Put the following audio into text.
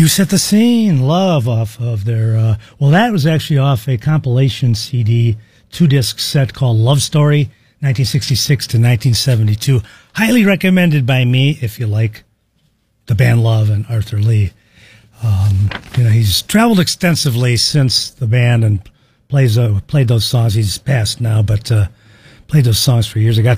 You Set the Scene, Love, off of their, well, that was actually off a compilation CD, 2-disc set called Love Story, 1966 to 1972. Highly recommended by me if you like the band Love and Arthur Lee. He's traveled extensively since the band and played those songs. He's passed now, but played those songs for years. I got